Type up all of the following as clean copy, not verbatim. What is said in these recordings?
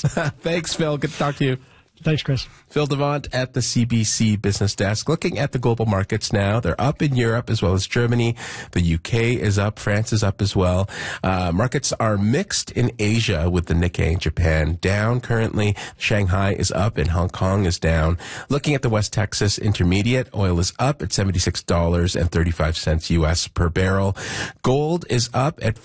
Thanks, Phil. Good to talk to you. Thanks, Chris. Phil Devant at the CBC Business Desk. Looking at the global markets now, they're up in Europe as well as Germany. The UK is up. France is up as well. Markets are mixed in Asia with the Nikkei in Japan down currently. Shanghai is up and Hong Kong is down. Looking at the West Texas Intermediate, oil is up at $76.35 US per barrel. Gold is up at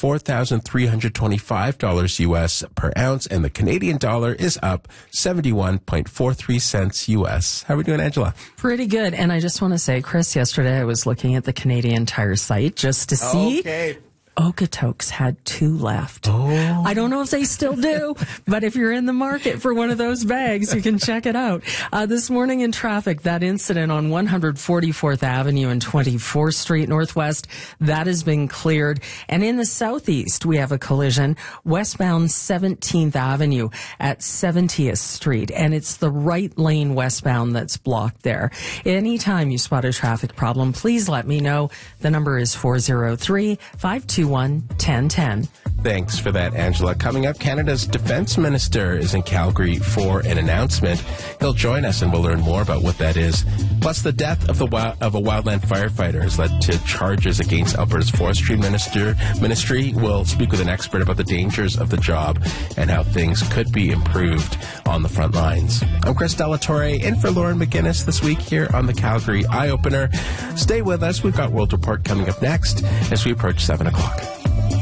$4,325 US per ounce, and the Canadian dollar is up 71.43 cents US. How are we doing, Angela? Pretty good. And I just want to say, Chris, yesterday I was looking at the Canadian Tire site just to see. Okay. Okotoks had 2 left. Oh. I don't know if they still do, but if you're in the market for one of those bags, you can check it out. This morning in traffic, that incident on 144th Avenue and 24th Street Northwest, that has been cleared. And in the southeast, we have a collision westbound 17th Avenue at 70th Street, and it's the right lane westbound that's blocked there. Anytime you spot a traffic problem, please let me know. The number is 403-521-1010. Thanks for that, Angela. Coming up, Canada's defense minister is in Calgary for an announcement. He'll join us and we'll learn more about what that is. Plus, the death of a wildland firefighter has led to charges against Alberta's forestry ministry. We'll speak with an expert about the dangers of the job and how things could be improved on the front lines. I'm Chris Delatorre, in for Lauren McGinnis this week here on the Calgary Eye Opener. Stay with us. We've got World Report coming up next as we approach 7 o'clock.